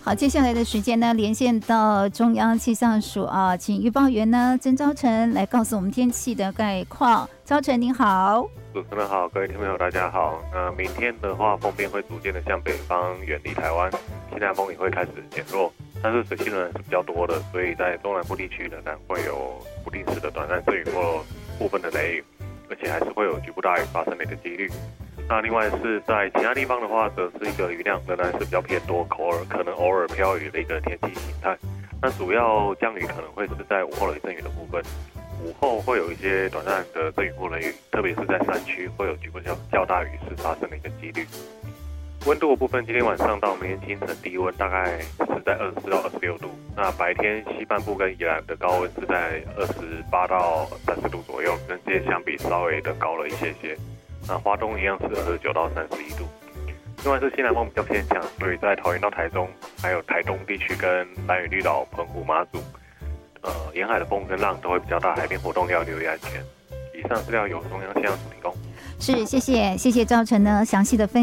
好，接下来的时间呢，连线到中央气象署啊，请预报员呢曾昭成来告诉我们天气的概况。昭成您好。 主持人好，各位听众朋友大家好。那明天的话，锋边会逐渐的向北方远离台湾，西南风也会开始减弱，但是水汽仍然是比较多的，所以在中南部地区仍然会有不定时的短暂阵雨或部分的雷雨，而且还是会有局部大雨发生的一个几率。那另外是在其他地方的话，则是一个雨量仍然是比较偏多，可能偶尔飘雨的一个天气形态。那主要降雨可能会是在午后雷阵雨的部分，午后会有一些短暂的阵雨或雷雨，特别是在山区会有局部较大雨势发生的一个几率。温度的部分，今天晚上到明天清晨低温大概是在24到26度，那白天西半部跟宜兰的高温是在28到30度左右，跟之前相比稍微的高了一些些。那花东一样是29到31度。另外是西南风比较偏强，所以在桃园到台中，还有台东地区跟兰屿绿岛、澎湖、马祖，沿海的风跟浪都会比较大，海边活动要留意安全。以上资料由中央气象署提供。 是，谢谢昭成呢详细的分析。